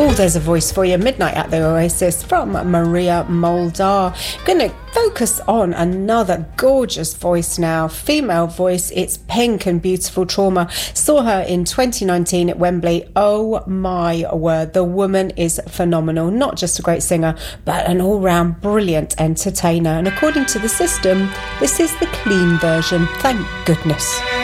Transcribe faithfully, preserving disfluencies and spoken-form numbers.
Oh, there's a voice for you. Midnight at the Oasis from Maria Muldaur. Going to focus on another gorgeous voice now. Female voice. It's pink and beautiful. Trauma. Saw her in twenty nineteen at Wembley. Oh my word. The woman is phenomenal. Not just a great singer, but an all-round brilliant entertainer. And according to the system, this is the clean version. Thank goodness.